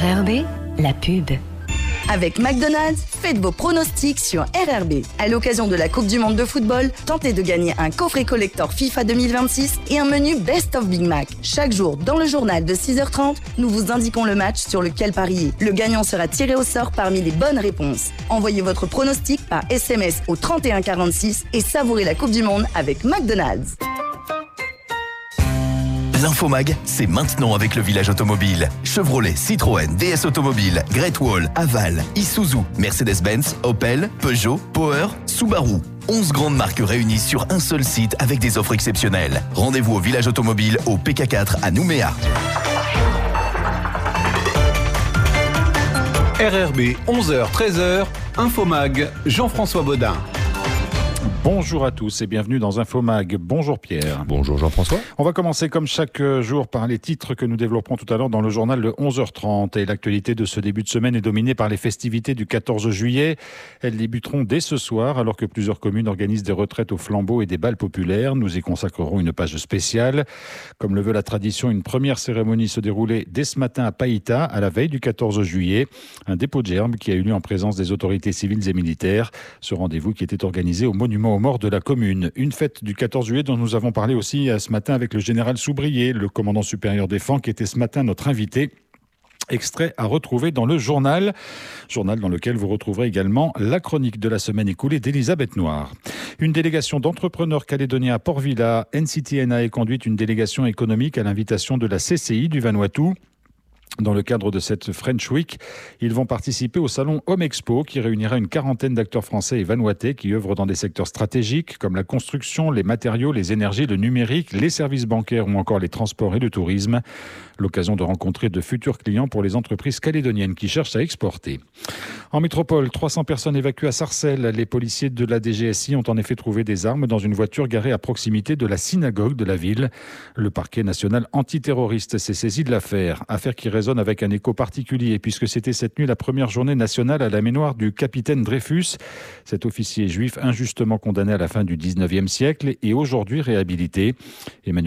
RRB, la pub. Avec McDonald's, faites vos pronostics sur RRB. À l'occasion de la Coupe du Monde de football, tentez de gagner un coffret collector FIFA 2026 et un menu Best of Big Mac. Chaque jour, dans le journal de 6h30, nous vous indiquons le match sur lequel parier. Le gagnant sera tiré au sort parmi les bonnes réponses. Envoyez votre pronostic par SMS au 3146 et savourez la Coupe du Monde avec McDonald's. L'Infomag, c'est maintenant avec le village automobile. Chevrolet, Citroën, DS Automobile, Great Wall, Aval, Isuzu, Mercedes-Benz, Opel, Peugeot, Power, Subaru. 11 grandes marques réunies sur un seul site avec des offres exceptionnelles. Rendez-vous au village automobile au PK4 à Nouméa. RRB, 11h-13h, Infomag, Jean-François Baudin. Bonjour à tous et bienvenue dans Infomag. Bonjour Pierre. Bonjour Jean-François. On va commencer comme chaque jour par les titres que nous développerons tout à l'heure dans le journal de 11h30. Et l'actualité de ce début de semaine est dominée par les festivités du 14 juillet. Elles débuteront dès ce soir alors que plusieurs communes organisent des retraites au flambeau et des bals populaires. Nous y consacrerons une page spéciale. Comme le veut la tradition, une première cérémonie se déroulait dès ce matin à Païta, à la veille du 14 juillet. Un dépôt de gerbes qui a eu lieu en présence des autorités civiles et militaires. Ce rendez-vous qui était organisé au monument aux morts de la commune. Une fête du 14 juillet dont nous avons parlé aussi ce matin avec le général Soubrier, le commandant supérieur des FAN, qui était ce matin notre invité. Extrait à retrouver dans le journal dans lequel vous retrouverez également la chronique de la semaine écoulée d'Elisabeth Noir. Une délégation d'entrepreneurs calédoniens à Port-Vila, NCTNA a conduit une délégation économique à l'invitation de la CCI du Vanuatu. Dans le cadre de cette French Week, ils vont participer au salon Home Expo qui réunira une quarantaine d'acteurs français et vanuatais qui œuvrent dans des secteurs stratégiques comme la construction, les matériaux, les énergies, le numérique, les services bancaires ou encore les transports et le tourisme. L'occasion de rencontrer de futurs clients pour les entreprises calédoniennes qui cherchent à exporter. En métropole, 300 personnes évacuées à Sarcelles. Les policiers de la DGSI ont en effet trouvé des armes dans une voiture garée à proximité de la synagogue de la ville. Le parquet national antiterroriste s'est saisi de l'affaire. Affaire qui résonne avec un écho particulier puisque c'était cette nuit la première journée nationale à la mémoire du capitaine Dreyfus, cet officier juif injustement condamné à la fin du 19e siècle et aujourd'hui réhabilité. Emmanuel